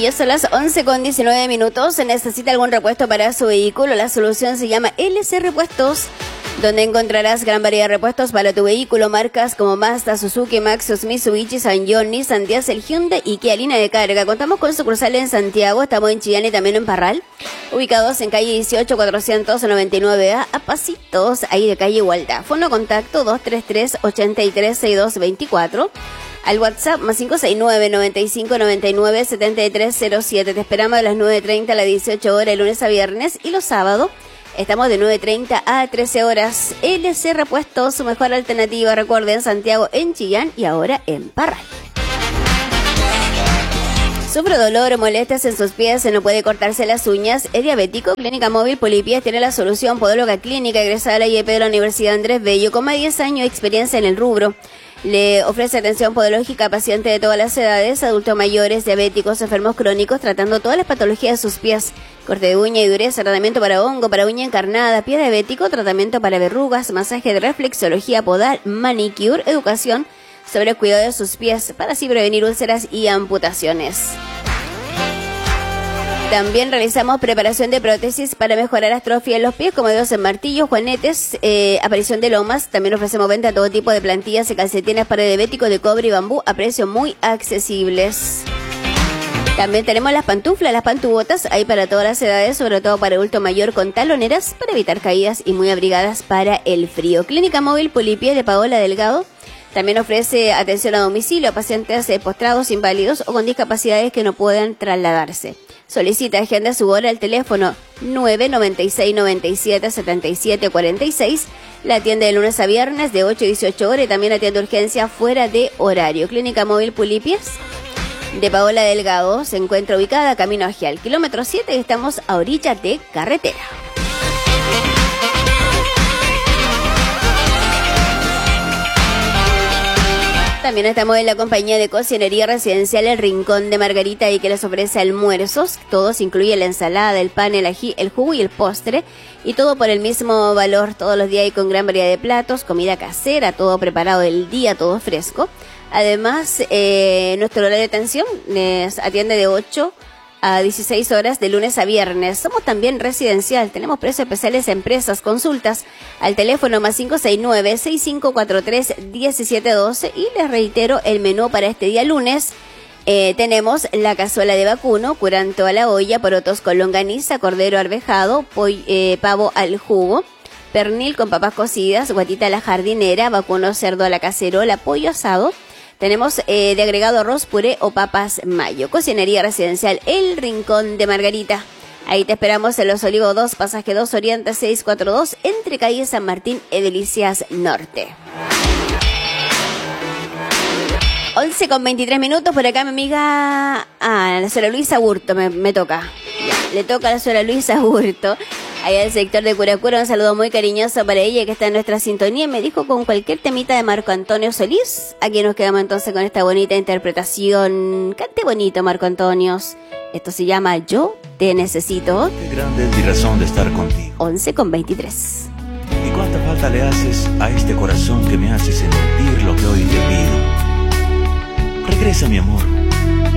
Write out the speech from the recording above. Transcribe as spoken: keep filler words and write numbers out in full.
ya son las once con diecinueve minutos. ¿Necesita algún repuesto para su vehículo? La solución se llama L C Repuestos, donde encontrarás gran variedad de repuestos para tu vehículo, marcas como Mazda, Suzuki, Maxus, Mitsubishi, Sanyong, Nissan, Diesel, Hyundai y Kia línea de carga. Contamos con sucursales en Santiago, estamos en Chillán y también en Parral, ubicados en calle dieciocho, cuatrocientos noventa y nueve A, a pasitos ahí de calle Igualdad. Fono contacto dos tres tres, ocho tres, seis dos dos cuatro. Al WhatsApp más cinco seis nueve, noventa y cinco, noventa y nueve, setenta y tres cero siete. Te esperamos de las nueve treinta a las dieciocho horas, de lunes a viernes, y los sábados estamos de nueve treinta a trece horas. L C Repuestos, su mejor alternativa, recuerden, Santiago, en Chillán y ahora en Parral. ¿Sufre dolor o molestias en sus pies? ¿No puede cortarse las uñas? ¿Es diabético? Clínica Móvil Polipies tiene la solución. Podóloga clínica, egresada de la I E P de la Universidad Andrés Bello, con más de diez años de experiencia en el rubro. Le ofrece atención podológica a pacientes de todas las edades, adultos mayores, diabéticos, enfermos crónicos, tratando todas las patologías de sus pies. Corte de uña y dureza, tratamiento para hongo, para uña encarnada, pie diabético, tratamiento para verrugas, masaje de reflexología podal, manicure, educación sobre el cuidado de sus pies, para así prevenir úlceras y amputaciones. También realizamos preparación de prótesis para mejorar la atrofia en los pies, como dedos en martillos, juanetes, eh, aparición de lomas. También ofrecemos venta de todo tipo de plantillas y calcetines para diabéticos de cobre y bambú a precios muy accesibles. También tenemos las pantuflas, las pantubotas, ahí para todas las edades, sobre todo para adulto mayor con taloneras para evitar caídas y muy abrigadas para el frío. Clínica Móvil Polipies de Paola Delgado también ofrece atención a domicilio a pacientes postrados, inválidos o con discapacidades que no puedan trasladarse. Solicita agenda su hora al teléfono nueve noventa y seis, noventa y siete, setenta y siete cuarenta y seis. La atiende de lunes a viernes de ocho a dieciocho horas y también atiende urgencia fuera de horario. Clínica Móvil Polipies de Paola Delgado se encuentra ubicada camino hacia el kilómetro siete y estamos a orillas de carretera. También estamos en la compañía de cocinería residencial El Rincón de Margarita, y que les ofrece almuerzos. Todos incluye la ensalada, el pan, el ají, el jugo y el postre. Y todo por el mismo valor todos los días y con gran variedad de platos, comida casera, todo preparado el día, todo fresco. Además, eh, nuestro horario de atención les atiende de ocho a dieciséis horas de lunes a viernes. Somos también residencial, tenemos precios especiales a empresas, consultas al teléfono más cinco seis nueve, seis cinco cuatro tres, uno siete uno dos. Y les reitero el menú para este día lunes. Eh, tenemos la cazuela de vacuno, curanto a la olla, porotos con longaniza, cordero arvejado, poll, eh, pavo al jugo, pernil con papas cocidas, guatita a la jardinera, vacuno cerdo a la cacerola, pollo asado. Tenemos eh, de agregado arroz, puré o papas mayo. Cocinería residencial El Rincón de Margarita. Ahí te esperamos en Los Olivos dos, pasaje dos, Oriente seiscientos cuarenta y dos, entre calle San Martín y Delicias Norte. once con veintitrés minutos, por acá mi amiga, ah, la señora Luisa Burto, me, me toca. Le toca a la señora Luisa Burto, allá del sector de Curacura. Un saludo muy cariñoso para ella, que está en nuestra sintonía. Me dijo con cualquier temita de Marco Antonio Solís. Aquí nos quedamos entonces con esta bonita interpretación. Cante bonito, Marco Antonio. Esto se llama Yo Te Necesito. Qué grande es mi razón de estar contigo. once con veintitrés. ¿Y cuánta falta le haces a este corazón que me hace sentir lo que hoy te pido? Regresa, mi amor.